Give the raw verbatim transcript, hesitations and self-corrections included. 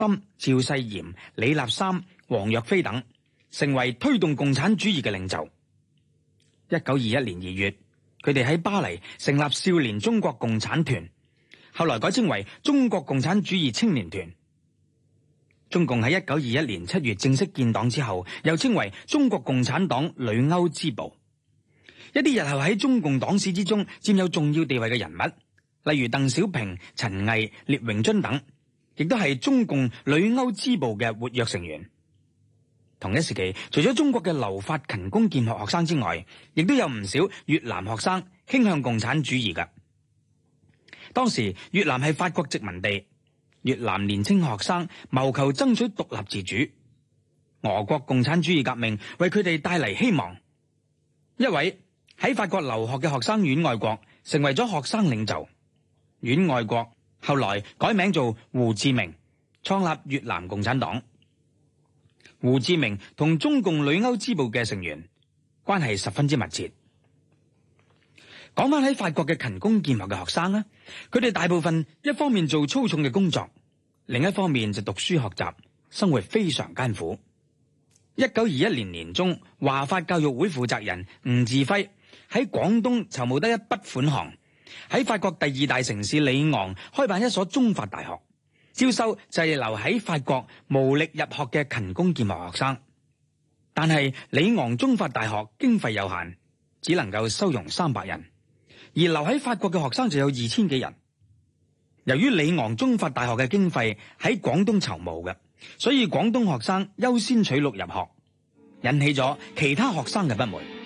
金、趙世炎、李立三、黃若飛等，成為推動共產主義嘅領袖。一九二一年二月，佢哋喺巴黎成立少年中國共產團，後來改稱為中國共產主義青年團。中共喺一九二一年七月正式建黨之後，又稱為中國共產黨旅歐支部。一啲日後喺中共黨史之中佔有重要地位嘅人物，例如鄧小平、陳毅、聶榮臻等，亦都係中共旅歐支部嘅活躍成員。同一時期，除咗中國嘅留法勤工儉學學生之外，亦都有唔少越南學生傾向共產主義㗎。當時越南係法國殖民地，越南年輕學生謀求爭取獨立自主，俄國共產主義革命為佢哋帶嚟希望。一位喺法國留學嘅學生阮愛國成為咗學生領袖。阮愛國後來改名做胡志明，創立越南共產黨。胡志明同中共旅歐支部嘅成員關係十分之密切。講翻喺法國嘅勤工儉學嘅學生啦，佢哋大部分一方面做粗重嘅工作，另一方面就讀書學習，生活非常艱苦。一九二一年年中，華法教育會負責人吳志輝喺廣東籌募得一筆款項，喺法國第二大城市里昂開辦一所中法大學，招收滯留喺法國無力入學嘅勤工儉學學生。但係里昂中法大學經費有限，只能夠收容三百人，而留喺法國嘅學生就有二千幾人。由於里昂中法大學嘅經費喺廣東籌募嘅，所以廣東學生優先取錄入學，引起咗其他學生嘅不滿。